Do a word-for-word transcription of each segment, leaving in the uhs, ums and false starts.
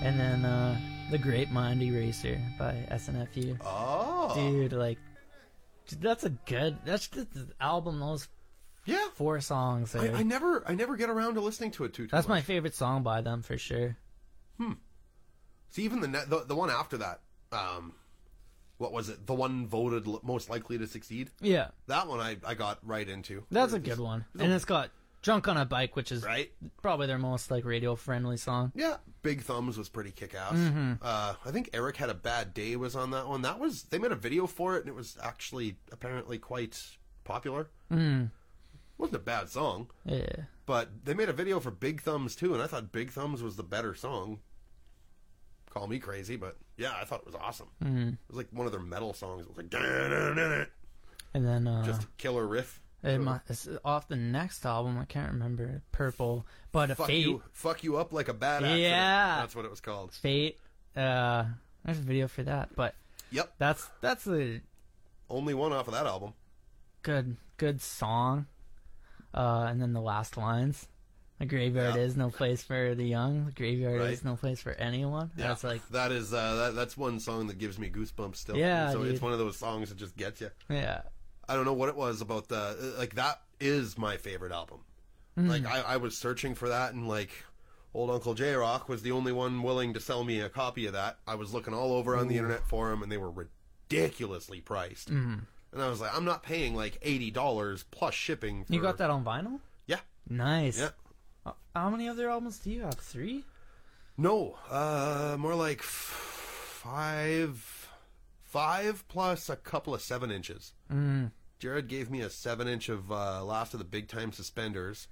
And then uh, The Great Mind Eraser by S N F U. Oh. Dude, like, dude, that's a good, that's just the album, those yeah. four songs. I, I never I never get around to listening to it too, too That's much. my favorite song by them, for sure. Hmm. See, even the, ne- the the one after that, um, what was it? The one voted l- most likely to succeed? Yeah. That one I, I got right into. That's It a was- good one. it was And a- it's got Drunk on a Bike, which is Right? probably their most, like, radio-friendly song. Yeah, Big Thumbs was pretty kick-ass. Mm-hmm. Uh, I think Eric Had a Bad Day was on that one. That was they made a video for it, and it was actually apparently quite popular. Mm. Wasn't a bad song, Yeah. but they made a video for Big Thumbs too, and I thought Big Thumbs was the better song. Call me crazy, but yeah, I thought it was awesome. Mm. It was like one of their metal songs. It was like "Da-da-da-da-da." And then, uh... Just a killer riff. It mu- it's off the next album, I can't remember, Purple, but a Fuck Fate. you, fuck you up like a bad accident. Yeah. That's what it was called. Fate, uh, there's a video for that, but Yep. that's, that's a Only one off of that album. good, good song. Uh, and then the last lines. The graveyard Yeah. is no place for the young. The graveyard Right. is no place for anyone. Yeah, That's like, that is uh, that, that's one song that gives me goosebumps still. Yeah, so dude. it's one of those songs that just gets you. yeah. I don't know what it was about the like that is my favorite album. Mm. Like I, I was searching for that, and like old Uncle J Rock was the only one willing to sell me a copy of that. I was looking all over on the internet for them, and they were ridiculously priced. Mm. And I was like, I'm not paying like eighty dollars plus shipping. For... You got that on vinyl? Yeah. Nice. Yeah. Uh, How many other albums do you have? Three? No, uh, more like f- five, five plus a couple of seven inches. Mm. Jared gave me a seven inch of uh, Last of the Big Time Suspenders.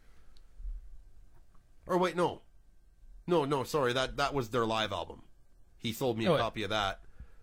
Or wait, no, no, no. Sorry, that that was their live album. He sold me a Oh, wait. copy of that.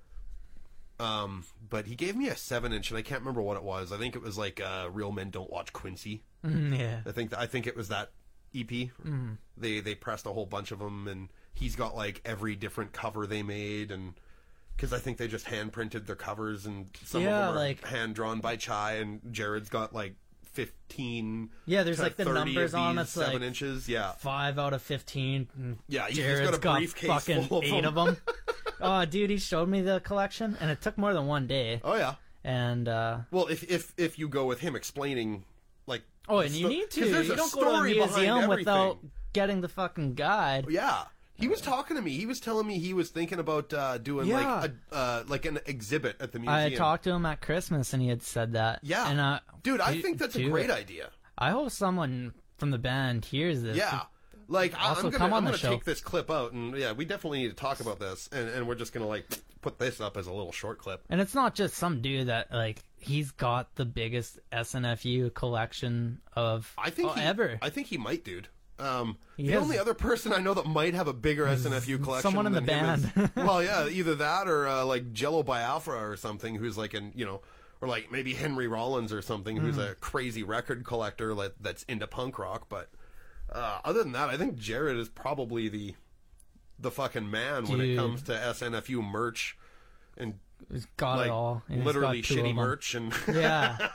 Um, but he gave me a seven inch, and I can't remember what it was. I think it was like uh, Real Men Don't Watch Quincy. Mm, yeah. I think I think it was that E P. Mm. They they pressed a whole bunch of them, and he's got like every different cover they made, and because I think they just hand printed their covers, and some Yeah, of them are like- hand drawn by Chai, and Jared's got like fifteen. Yeah, there's to like the thirty numbers of on these it's seven like inches. Yeah, five out of fifteen. and Yeah, he's Jared's got a got briefcase fucking full of eight them. of them. Oh, dude, he showed me the collection, and it took more than one day. oh yeah. And uh, Well, if if if you go with him explaining, like oh, and the you sto- need to. 'cause there's You a don't go to a story behind museum without everything. getting the fucking guide. Yeah, he was talking to me. He was telling me he was thinking about uh, doing Yeah. like a uh, like an exhibit at the museum. I talked to him at Christmas, and he had said that. Yeah, and uh, dude, I do- think that's a do great it. idea. I hope someone from the band hears this. Yeah. Like, I- Also, I'm gonna, come on I'm the gonna show. take this clip out, and yeah, we definitely need to talk about this, and, and we're just gonna like put this up as a little short clip. And it's not just some dude that like he's got the biggest S N F U collection of I think oh, he, ever. I think he might, dude. Um, He the has- only other person I know that might have a bigger S N F U collection, someone in the than him band. is- well, yeah, either that or uh, like Jello Biafra or something, who's like an you know, or like maybe Henry Rollins or something, who's Mm-hmm. a crazy record collector like, that's into punk rock. But uh, other than that, I think Jared is probably the the fucking man when it Dude. comes to S N F U merch and He's got like it all. and he's literally got two of shitty them. merch. And Yeah,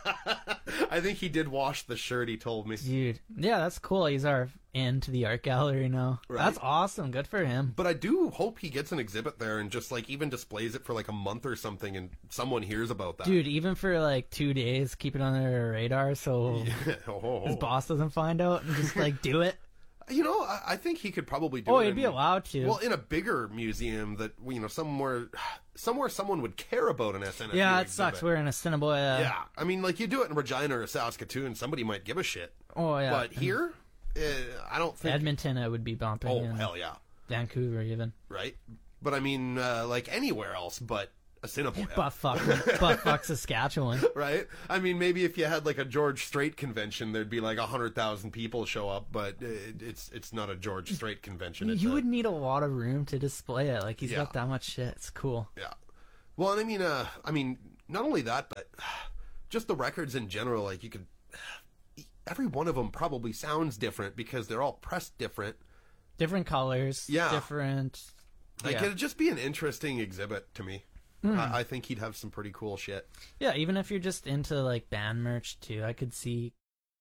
I think he did wash the shirt. He told me. dude. Yeah, that's cool. He's our into the art gallery now. Right. That's awesome. Good for him. But I do hope he gets an exhibit there and just like even displays it for like a month or something, and someone hears about that. Dude, even for like two days, keep it on their radar so Oh. his boss doesn't find out and just like do it. You know, I, I think he could probably do Oh, it. he'd in- be allowed to. Well, in a bigger museum that you know somewhere, somewhere someone would care about an S N F U yeah, it exhibit. sucks. We're in Assiniboia. Yeah, I mean, like you do it in Regina or Saskatoon, somebody might give a shit. Oh yeah. But here, uh, I don't think. Edmonton, I would be bumping. Oh and hell yeah, Vancouver, even. right? But I mean, uh, like anywhere else, but Assiniboia. Butt fuck, butt fuck Saskatchewan. Right? I mean, maybe if you had like a George Strait convention, there'd be like a hundred thousand people show up, but it, it's it's not a George Strait convention. It's You a- would need a lot of room to display it. Like he's Yeah. got that much shit. It's cool. yeah. Well, and I mean, uh, I mean, not only that, but just the records in general. Like you could, every one of them probably sounds different because they're all pressed different. Different colors. Yeah. Different. Like yeah. it'd just be an interesting exhibit to me. Hmm. I, I think he'd have some pretty cool shit. Yeah. Even if you're just into like band merch too, I could see